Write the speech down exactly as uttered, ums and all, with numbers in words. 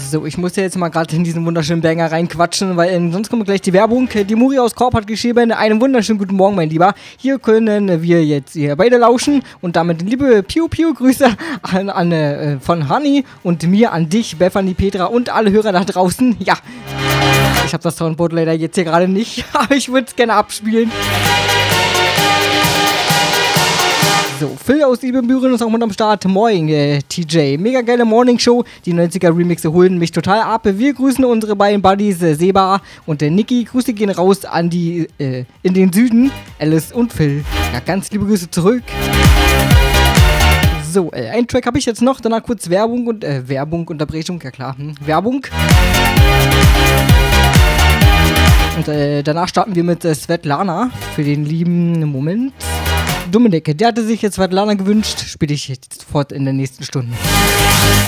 So, ich muss ja jetzt mal gerade in diesen wunderschönen Banger reinquatschen, weil äh, sonst kommt gleich die Werbung. Die Muri aus Korb hat geschrieben, einen wunderschönen guten Morgen, mein Lieber. Hier können wir jetzt hier beide lauschen und damit liebe Piu-Piu-Grüße an, an äh, von Hani und mir an dich, Bethany, Petra und alle Hörer da draußen. Ja, ich habe das Soundboard leider jetzt hier gerade nicht, aber ich würde es gerne abspielen. So, Phil aus Ibbenbüren ist auch mit am Start. Moin, äh, T J. Mega geile Morning Show. Die neunziger Remixe holen mich total ab. Wir grüßen unsere beiden Buddies, äh, Seba und der Niki. Grüße gehen raus an die, äh, in den Süden, Alice und Phil. Ja, ganz liebe Grüße zurück. So, äh, einen Track habe ich jetzt noch. Danach kurz Werbung und, äh, Werbung, Unterbrechung, ja klar. Hm, Werbung. Und, äh, danach starten wir mit äh, Svetlana für den lieben Moment. Dominik, der hatte sich jetzt Svetlana gewünscht, spiele ich jetzt sofort in der nächsten Stunde.